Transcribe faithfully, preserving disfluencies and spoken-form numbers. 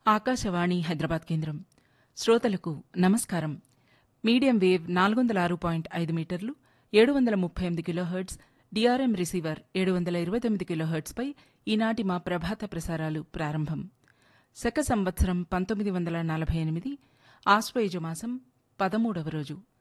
ఆకాశవాణి హైదరాబాద్ కేంద్రం. శ్రోతలకు నమస్కారం. మీడియం వేవ్ నాలుగు వందల ఆరు పాయింట్ ఐదు మీటర్లు ఏడు వందల ముప్పై ఎనిమిది కిలోహెర్ట్జ్, డిఆర్ఎం రిసీవర్ ఏడు వందల ఇరవై తొమ్మిది కిలోహెర్ట్జ్పై ఈనాటి మా ప్రభాత ప్రసారాలు ప్రారంభం. శక సంవత్సరం పంతొమ్మిది వందల నలభై ఎనిమిది ఆశ్వయుజ మాసం పదమూడవ రోజు